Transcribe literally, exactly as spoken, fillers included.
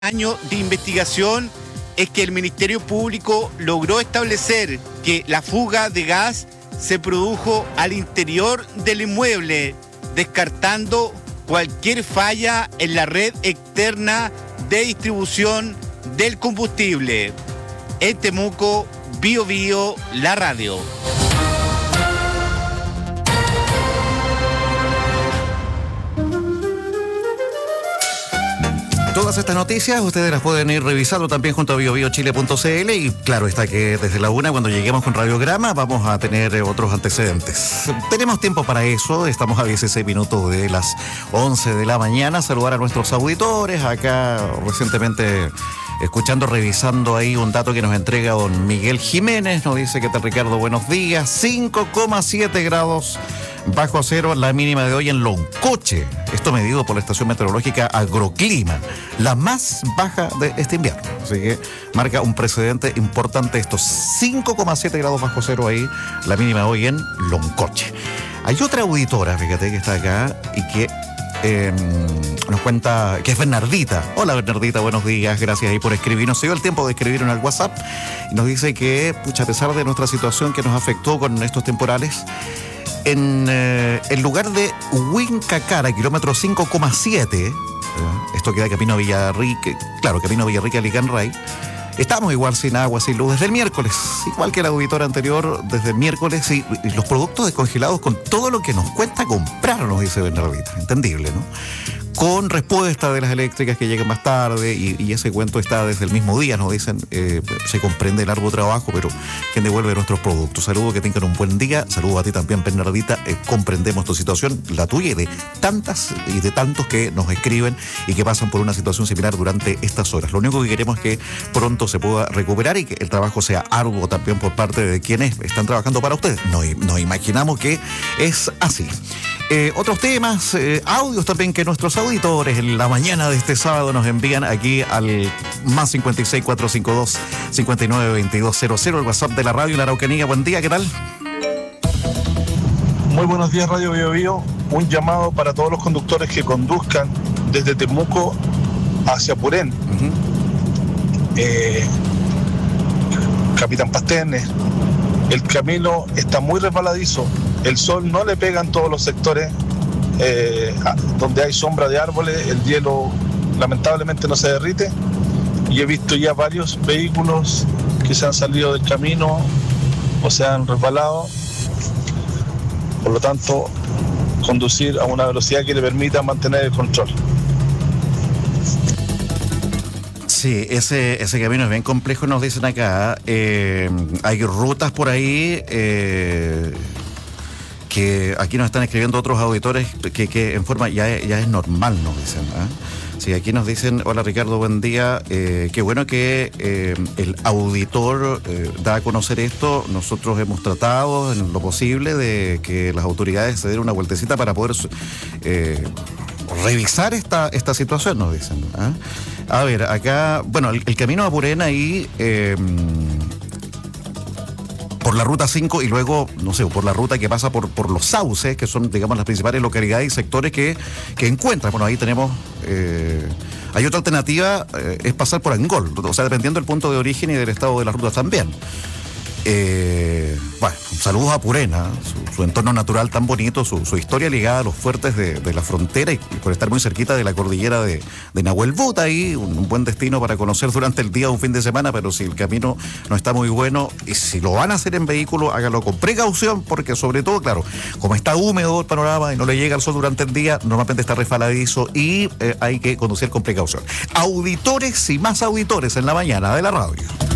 Año de investigación es que el Ministerio Público logró establecer que la fuga de gas se produjo al interior del inmueble, descartando cualquier falla en la red externa de distribución del combustible. En Temuco, Bio Bio, la radio. Todas estas noticias ustedes las pueden ir revisando también junto a bio bio chile punto c l y claro está que desde la una cuando lleguemos con Radiograma vamos a tener otros antecedentes. Tenemos tiempo para eso, estamos a dieciséis minutos de las once de la mañana. Saludar a nuestros auditores acá recientemente escuchando, revisando ahí un dato que nos entrega don Miguel Jiménez. Nos dice: ¿qué tal, Ricardo? Buenos días. cinco coma siete grados bajo cero la mínima de hoy en Loncoche. Esto medido por la estación meteorológica Agroclima, la más baja de este invierno. Así que marca un precedente importante estos cinco coma siete grados bajo cero ahí, la mínima de hoy en Loncoche. Hay otra auditora, fíjate, que está acá y que Eh, nos cuenta que es Bernardita. Hola Bernardita, buenos días, gracias ahí por escribirnos. Se dio el tiempo de escribir en el WhatsApp y nos dice que, pucha, a pesar de nuestra situación que nos afectó con estos temporales, en eh, el lugar de Huincacara, kilómetro cinco coma siete, eh, esto queda camino a Villarrica, claro, camino a Villarrica, Licanray, estamos igual sin agua, sin luz desde el miércoles, igual que la auditora anterior, desde el miércoles, y, y los productos descongelados con todo lo que nos cuesta comprar, nos dice Bernardita. Entendible, ¿no? Con respuesta de las eléctricas que llegan más tarde, y, y ese cuento está desde el mismo día, nos dicen, eh, se comprende el largo trabajo, pero ¿quién devuelve nuestros productos? Saludos, que tengan un buen día. Saludos a ti también, Bernardita. Eh, comprendemos tu situación, la tuya y de tantas y de tantos que nos escriben y que pasan por una situación similar durante estas horas. Lo único que queremos es que pronto se pueda recuperar y que el trabajo sea arduo también por parte de quienes están trabajando para ustedes. Nos, nos imaginamos que es así. Eh, otros temas, eh, audios también que nuestros auditores en la mañana de este sábado nos envían aquí al más cincuenta y seis, cuatrocientos cincuenta y dos, cincuenta y nueve, veintidós cero cero, el WhatsApp de la radio en la Araucanía. Buen día, ¿qué tal? Muy buenos días, Radio Bio Bio. Un llamado para todos los conductores que conduzcan desde Temuco hacia Purén. Uh-huh. eh, Capitán Pasternes, el camino está muy resbaladizo. El sol no le pega en todos los sectores eh, donde hay sombra de árboles. El hielo lamentablemente no se derrite y he visto ya varios vehículos que se han salido del camino o se han resbalado. Por lo tanto, conducir a una velocidad que le permita mantener el control. Sí, ese, ese camino es bien complejo, nos dicen acá. Eh, hay rutas por ahí eh, que aquí nos están escribiendo otros auditores que, que en forma ya, ya es normal, nos dicen. ¿eh? Sí, aquí nos dicen: hola Ricardo, buen día. Eh, qué bueno que eh, el auditor eh, da a conocer esto. Nosotros hemos tratado en lo posible de que las autoridades se den una vueltecita para poder eh, revisar esta, esta situación, nos dicen. ¿eh? A ver, acá, bueno, el, el camino a Purén ahí, eh, por la ruta cinco y luego, no sé, por la ruta que pasa por, por los sauces, que son, digamos, las principales localidades y sectores que, que encuentran. Bueno, ahí tenemos, eh, hay otra alternativa, eh, es pasar por Angol, o sea, dependiendo del punto de origen y del estado de las rutas también. Eh, bueno, saludos a Purena, su, su entorno natural tan bonito, su, su historia ligada a los fuertes de, de la frontera y, y por estar muy cerquita de la cordillera de, de Nahuel Buta, ahí un, un buen destino para conocer durante el día o un fin de semana, pero si el camino no está muy bueno y si lo van a hacer en vehículo, hágalo con precaución, porque sobre todo, claro, como está húmedo el panorama y no le llega el sol durante el día, normalmente está resbaladizo y eh, hay que conducir con precaución. Auditores y más auditores en la mañana de la radio.